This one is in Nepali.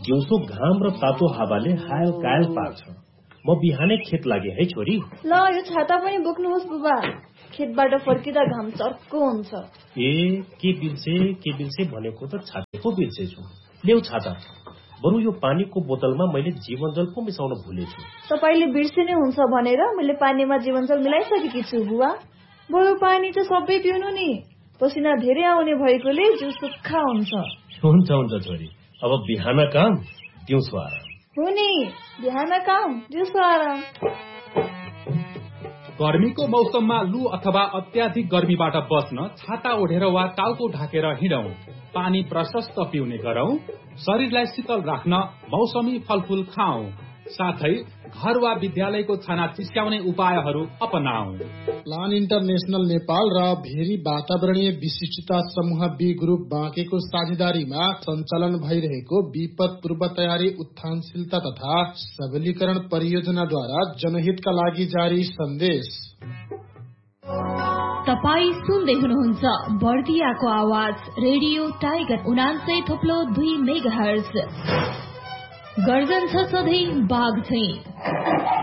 दिउँसो घाम र तातो हावाले हायल कायल पार्छ। म बिहानै खेत लागे है छोरी। ल यो छाता पनि बोक्नुहोस् बुबा, खेतबाट फर्किँदा घाम चर्को हुन्छ। के बिर्से भनेको त छातेको बिर्सेछु। ल्याउ छाता। बरु यो पानीको बोतलमा मैले जीवनजल पो मिसाउन भुलेछु। तपाईले बिर्सिने हुन्छ भनेर मैले पानीमा जीवनजल मिलाइसकेकी छु बुबा। बरु पानी त सबै पिउनु नि, पसिना धेरै आउने भएकोले जिउ सुक्खा हुन्छ। हुन्छ छोरी, अब बिहान काम दिउँसो आराम। हो नि, बिहान काम दिउँसो आराम। गर्मीको मौसममा लू अथवा अत्याधिक गर्मीबाट बच्न छाता ओढेर वा टाउको ढाकेर हिँडौं, पानी प्रशस्त पिउने गरौं, शरीरलाई शीतल राख्न मौसमी फलफूल खाऊ, साथै घर वा विद्यालयको छाना चिस्क्याउने उपायहरू अपनाऊ। प्लान इन्टरनेशनल नेपाल र भेरी वातावरणीय विशिष्टता समूह बी ग्रुप बाँकेको साझेदारीमा सञ्चालन भइरहेको विपद पूर्व तयारी उत्थानशीलता तथा सबलीकरण परियोजनाद्वारा जनहितका लागि जारी सन्देश। तपाई सुन्दै हुनुहुन्छ बर्दियाको आवाज रेडियो टाइगर 89.2 मेगाहर्ज। गर्जन छ सधैँ बाघ झैं।